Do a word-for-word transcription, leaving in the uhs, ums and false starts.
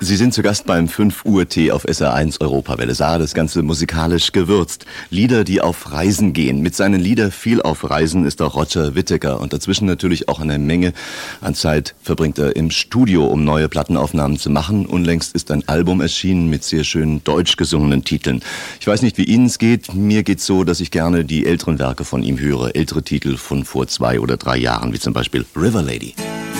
Sie sind zu Gast beim fünf Uhr Tee auf S R eins Europawelle. Saar, das Ganze musikalisch gewürzt. Lieder, die auf Reisen gehen. Mit seinen Liedern viel auf Reisen ist auch Roger Whittaker. Und dazwischen natürlich auch eine Menge an Zeit verbringt er im Studio, um neue Plattenaufnahmen zu machen. Unlängst ist ein Album erschienen mit sehr schönen deutsch gesungenen Titeln. Ich weiß nicht, wie Ihnen es geht. Mir geht's so, dass ich gerne die älteren Werke von ihm höre. Ältere Titel von vor zwei oder drei Jahren, wie zum Beispiel River Lady.